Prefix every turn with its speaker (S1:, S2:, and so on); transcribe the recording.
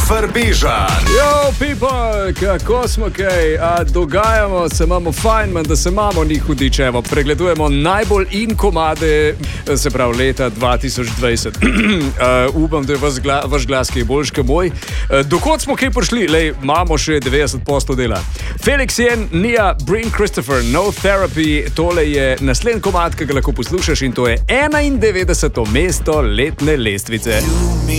S1: Bižan.
S2: Yo, people, kako smo kaj? Dogajamo se, imamo fajn, da se imamo ni hudičevo. Pregledujemo najbolj in komade, se pravi leta 2020. Upam, da je vaš glas kaj boljš kot moj. Dokot smo kaj prišli? Lej, imamo še 90% dela. Felix Jen, Nia, Bring Christopher, No Therapy. Tole je naslednji komad, ki ga lahko poslušaš in to je 91. mesto letne lestvice.